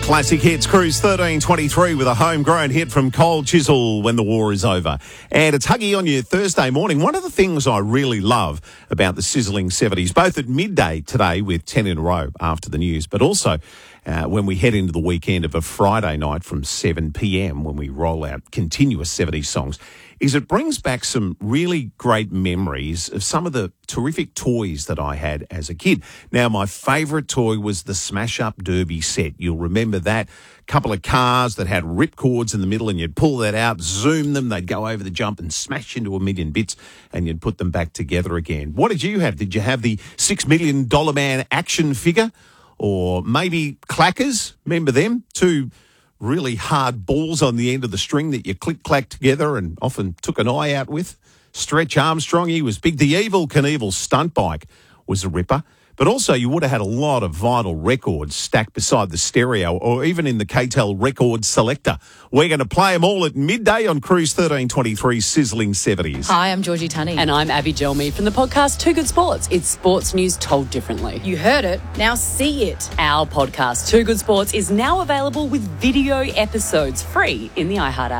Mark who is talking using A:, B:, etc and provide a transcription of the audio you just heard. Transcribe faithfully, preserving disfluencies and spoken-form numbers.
A: Classic Hits Cruise thirteen twenty-three with a homegrown hit from Cold Chisel, When the War is Over. And it's Huggy on your Thursday morning. One of the things I really love about the sizzling seventies, both at midday today with ten in a row after the news, but also uh, when we head into the weekend of a Friday night from seven p.m. when we roll out continuous seventies songs, is it brings back some really great memories of some of the terrific toys that I had as a kid. Now, my favourite toy was the Smash Up Derby set. You'll remember that. Couple of cars that had ripcords in the middle, and you'd pull that out, zoom them, they'd go over the jump and smash into a million bits, and you'd put them back together again. What did you have? Did you have the Six Million Dollar Man action figure? Or maybe clackers? Remember them? Two really hard balls on the end of the string that you click-clack together and often took an eye out with. Stretch Armstrong, he was big. The Evel Knievel stunt bike was a ripper. But also you would have had a lot of vinyl records stacked beside the stereo or even in the K T E L record selector. We're going to play them all at midday on Cruise thirteen twenty-three Sizzling seventies.
B: Hi, I'm Georgie Tunney.
C: And I'm Abby Gelmy from the podcast Two Good Sports. It's sports news told differently.
B: You heard it, now see it.
C: Our podcast, Two Good Sports, is now available with video episodes free in the iHeart app.